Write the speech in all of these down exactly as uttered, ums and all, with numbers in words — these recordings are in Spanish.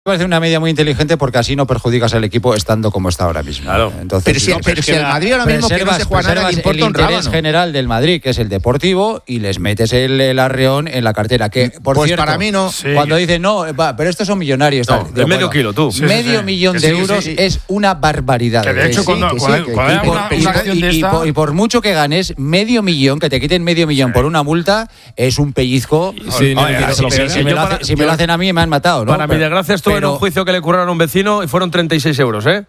Me parece una medida muy inteligente porque así no perjudicas al equipo estando como está ahora mismo. Claro. Entonces, pero si, no, pero si el Madrid ahora mismo que no se juega nada, le importa el un interés rábano. general del Madrid, que es el deportivo, y les metes el, el arreón en la cartera. Que, por pues cierto, para mí no. Sí. Cuando dicen, no, va, pero estos son millonarios. No, tal. de Digo, medio bueno, kilo, tú. Sí, medio sí, sí. millón Que de sí, que euros sí. es una barbaridad. Que de hecho, sí, cuando, que sí, cuando, que- cuando y hay por- una, y- una acción y- de y esta... por- y por mucho que ganes, medio millón, que te quiten medio millón Sí. por una multa, es un pellizco. Sí, Oye, no, si, no, si- no, si yo me lo para- hace- si me lo hacen a mí, me han matado, ¿no? Para mi Pero- desgracia estuve en pero- un juicio que le curraron a un vecino y fueron treinta y seis euros, ¿eh?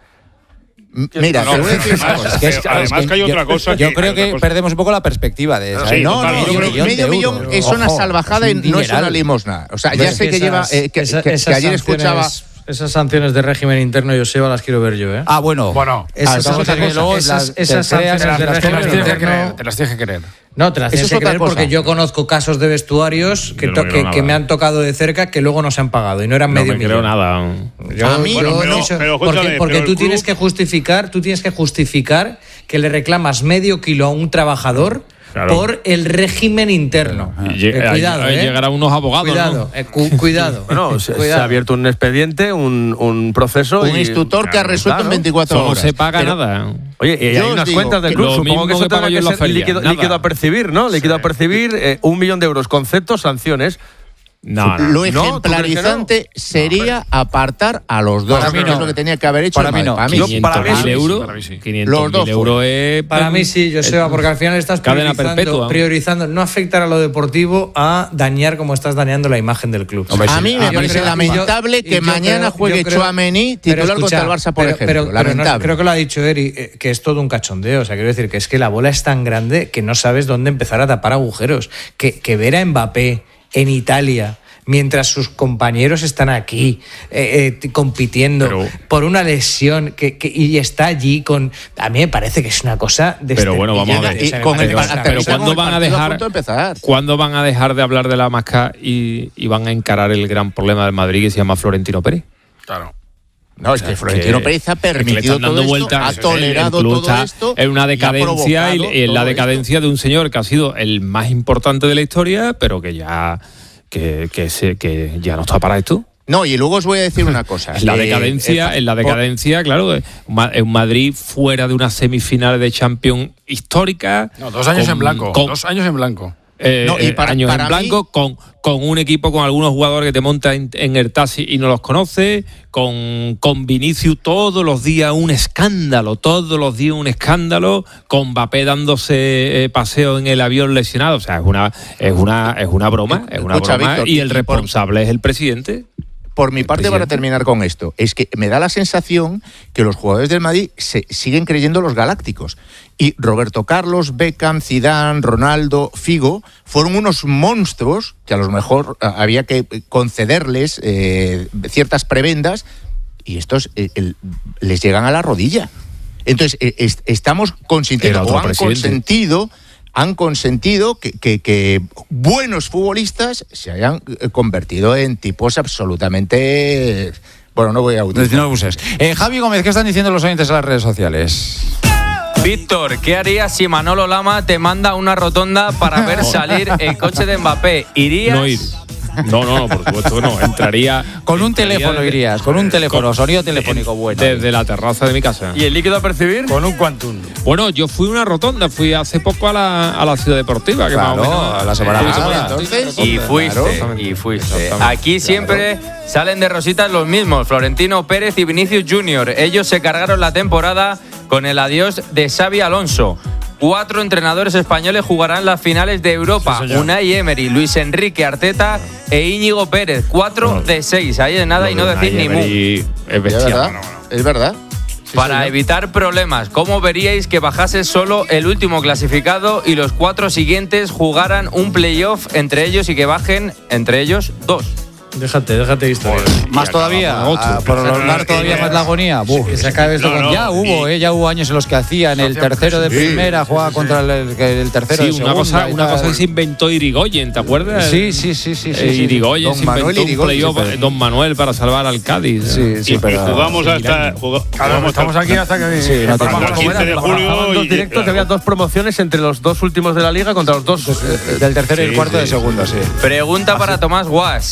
Mira, No, te voy a decir una además, cosa. que es- además es que hay yo- otra cosa. Yo que, creo hay otra que cosa. perdemos un poco la perspectiva de esa. Sí, ¿eh? No, total, no, yo yo creo creo que medio de millón euros. es una Ojo, salvajada es y un no es una dineral. limosna. O sea, Hombre, ya es sé que que lleva esas- eh, que, esa- que- que esas ayer escuchaba. sanciones- Esas sanciones de régimen interno, Joseba, las quiero ver yo, ¿eh? Ah, bueno. Bueno, Esas, Esas otra que cosa. luego esas, las- esas te creas- sanciones de te las régimen tienes que creer, interno. te las tienes que creer. No, te las Eso tienes es que otra creer cosa. porque yo conozco casos de vestuarios que, Yo no to- me que, creo que nada. me han tocado de cerca que luego no se han pagado y no eran No medio me millón. creo nada. Yo- A mí, bueno, pero- eso- pero porque escúchame, porque pero tú el tienes club- que justificar, tú tienes que justificar que le reclamas medio kilo a un trabajador Claro. por el régimen interno. Y lle- Eh, cuidado, ahí eh. llegarán unos abogados, Cuidado, ¿no? eh, cu- cuidado. Bueno, se, se Cuidado. ha abierto un expediente, un, un proceso. Un y, instructor que ha Claro, resuelto claro. en veinticuatro No horas. se paga Pero- nada. Oye, y hay Yo os unas digo cuentas del que club. lo Supongo que mismo eso que pago tendrá yo que en la ser feria, líquido, nada. líquido a percibir, ¿no? Líquido a percibir, eh, un millón de euros, conceptos, sanciones. No, no. Lo No, ¿tú crees que ejemplarizante sería apartar a los dos. Para mí que no. es lo que tenía que haber hecho. Para el mí Madrid. no. Para mí, Yo- sí. para mí quinientos mil sí, euros. para mí sí. quinientos Los dos mil euros es. Para mí sí, Joseba, porque al final estás Cadena priorizando, perpetua. priorizando no afectar a lo deportivo a dañar como estás dañando la imagen del club. Hombre, A sí. mí Ah, me yo parece creo- lamentable y yo- que y yo mañana creo- juegue yo creo- Tchouaméni pero titular escucha, contra el Barça, por pero- ejemplo. pero- pero no, lamentable. creo que lo ha dicho Eri, eh, que es todo un cachondeo. O sea, quiero decir que es que la bola es tan grande que no sabes dónde empezar a tapar agujeros. Que, que ver a Mbappé en Italia mientras sus compañeros están aquí eh, eh, compitiendo Pero- por una lesión que, que- y está allí con... A mí me parece que es una cosa... Pero bueno, vamos a Llega- ver. y O sea, me con el parece pa- una- pero Pero con ¿cuándo el van a partido a dejar? punto de empezar. ¿Cuándo van a dejar de hablar de la masca y, y van a encarar el gran problema del Madrid que se llama Florentino Pérez? Claro. No, es que Florentino que- Pérez ha Es que le permitido están dando todo esto, vueltas. ha El- tolerado el club todo está esto. en una y ha decadencia y, provocado y en la todo decadencia de un señor que ha sido el más importante de la historia, pero que ya que, que, se, que ya no está para esto. esto. No, y luego os voy a decir una cosa. En la Eh, decadencia, eh, en la decadencia, claro, eh, Ma- en Madrid fuera de unas semifinales de Champions históricas. No, dos años con- en blanco. con- Dos años en blanco. eh, No, y eh, para- años para en blanco, mí- con, con un equipo con algunos jugadores que te montan en, en el taxi y no los conoces, con, con Vinicius todos los días un escándalo, todos los días un escándalo, con Mbappé dándose eh, paseo en el avión lesionado. O sea, es una, es una, es una broma, es una Escucha, broma Víctor, y el y por- responsable es el presidente. Por mi parte, presidente. para terminar con esto, es que me da la sensación que los jugadores del Madrid se siguen creyendo los galácticos. Y Roberto Carlos, Beckham, Zidane, Ronaldo, Figo fueron unos monstruos que a lo mejor eh, había que concederles eh, ciertas prebendas y estos eh, el- les llegan a la rodilla. Entonces, eh, est- estamos consintiendo, Era otro o han presidente. consentido han consentido que, que- que buenos futbolistas se hayan eh, convertido en tipos absolutamente... Bueno, no voy a utilizar. No abuses. Eh, Javi Gómez, ¿qué están diciendo los oyentes en las redes sociales? Víctor, ¿qué harías si Manolo Lama te manda una rotonda para ver salir el coche de Mbappé? ¿Irías? No ir. No, no, no, por supuesto que no. Entraría. Con un entraría teléfono desde- irías, con un teléfono, con- sonido telefónico bueno. Desde la terraza de mi casa. ¿Y el líquido a percibir? Con un Quantum. Bueno, yo fui a una rotonda, fui hace poco a la, a la ciudad deportiva. Que Claro, más o menos- a la semana Sí, pasada. sí, Entonces, sí, Y rotonda. fuiste, Claro. y fuiste. Exactamente. Aquí siempre salen de rositas los mismos, Florentino Pérez y Vinicius Junior. Ellos se cargaron la temporada con el adiós de Xavi Alonso. Cuatro entrenadores españoles jugarán las finales de Europa. Sí, señor. Unai Emery, Luis Enrique Arteta e Íñigo Pérez. Cuatro de seis. Ahí de nada y no Lo de decir Unai ni mu. Emery Es ¿Es bestial. verdad? ¿Es verdad? Para evitar problemas, ¿cómo veríais que bajase solo el último clasificado y los cuatro siguientes jugaran un playoff entre ellos y que bajen entre ellos dos? Déjate, déjate de historia. Más todavía, a prolongar todavía más la agonía. Buf. Que se acabe esto No, con- no. Ya hubo, eh, ya hubo años en los que hacían el tercero de primera, jugaba contra el, el- el tercero Sí, de segunda. una cosa, y una tal. cosa que se inventó Irigoyen, ¿te acuerdas? Sí, sí, sí, sí. sí, Eh, sí. Irigoyen Don se Manuel inventó un Irigoyen, playoff, sí, pero- Don Manuel para salvar al Cádiz. Sí, sí, Y pero... jugamos hasta. juga- Claro, jugamos estamos hasta- aquí hasta que. Sí, no te Vamos, hasta el ¿cómo quince era? de Estaban julio. dos y- directos que claro. había dos promociones entre los dos últimos de la liga contra los dos. Del tercero y el cuarto de segunda, sí. Pregunta para Tomás Guas. En esta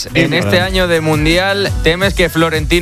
este año de Mundial, ¿temes que Florentino